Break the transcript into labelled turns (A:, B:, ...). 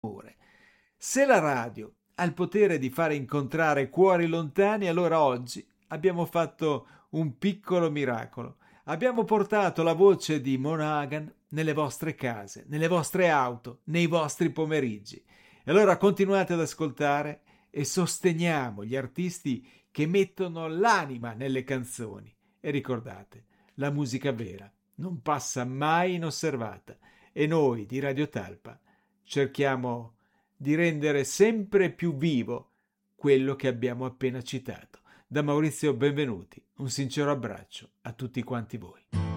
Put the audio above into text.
A: Se la radio ha il potere di fare incontrare cuori lontani, allora oggi abbiamo fatto un piccolo miracolo. Abbiamo portato la voce di Mona Hagan nelle vostre case, nelle vostre auto, nei vostri pomeriggi. E allora continuate ad ascoltare e sosteniamo gli artisti che mettono l'anima nelle canzoni. E ricordate, la musica vera non passa mai inosservata e noi di Radio Talpa cerchiamo di rendere sempre più vivo quello che abbiamo appena citato. Da Maurizio Benvenuti, un sincero abbraccio a tutti quanti voi.